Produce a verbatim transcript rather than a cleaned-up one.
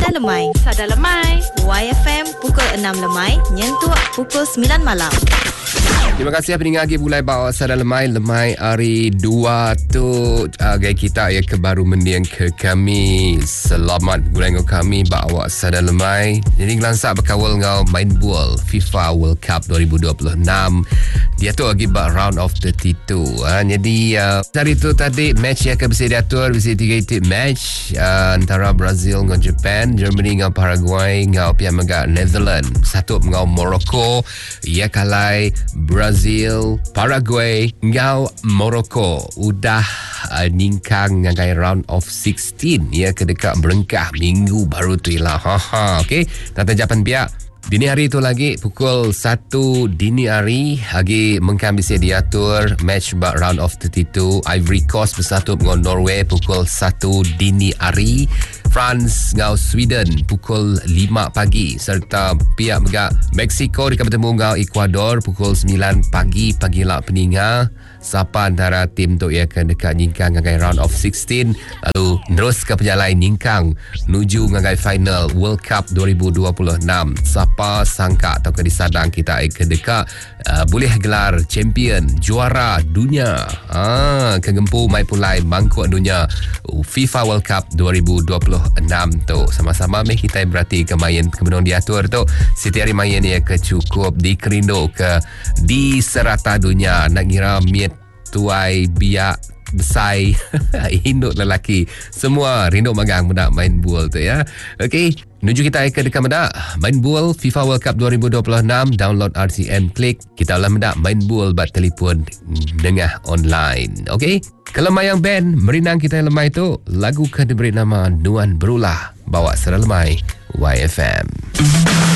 Sada Lemai. Sada Lemai. Y F M pukul enam Lemai, nyentuh pukul sembilan malam. Terima kasih pendengar lagi mulai bawa Sada Lemai. Lemai hari dua tu uh, gaya kita ya ke baru mendiang ke kami. Selamat gulai kami bawa Sada Lemai. Jadi gelansak berkawal ngau main bola FIFA World Cup dua ribu dua puluh enam. Dia tu lagi bak round of thirty two. Ha, jadi uh, hari tu tadi match yang akan bisa diatur bisa tiga titik match uh, antara Brazil dengan Japan, Germany dengan Paraguay, ngau pihak megak Netherlands. Satu ngau Morocco, ia kalai Brazil, Paraguay, ngau Morocco. Udah uh, ningkang ngagai round of sixteen. Ia ke dekat berengkah minggu baru tu lah. Ha ha. Okey, tata japan pihak dini hari itu lagi pukul satu dini hari lagi mengkam bisa diatur match bak round of thirty two. Ivory Coast bersatu dengan Norway pukul satu dini hari. France ngau Sweden pukul lima pagi serta pihak megak Mexico dekat bertemu ngau Ecuador pukul sembilan pagi pagi lah peninga. Siapa antara tim tu ia akan dekat nyingkang ngagai round of sixteen lalu terus ke penjalai nyingkang menuju ngagai final World Cup dua ribu dua puluh enam. Siapa sangka atau ke disadang kita akan dekat uh, boleh gelar champion juara dunia. Ah, kegempu mai pulai mangkuk dunia FIFA World Cup dua ribu dua puluh enam tu. Sama-sama meh kita berarti ke main ke benung diatur tu. Setiap hari main ia ke cukup di kerindo ke di serata dunia. Nak ngira miet tuai biak besai induk lelaki semua rindu magang mendak main bola tu ya. Okey, menuju kita ke dekat mendak main bola FIFA World Cup dua ribu dua puluh enam. Download R C M klik kita lah mendak main bola bat telefon dengah online. Okey, kalau mayang band merinang kita lemai tu lagu ke diberi nama Nuan Berulah bawa Sada Lemai Y F M.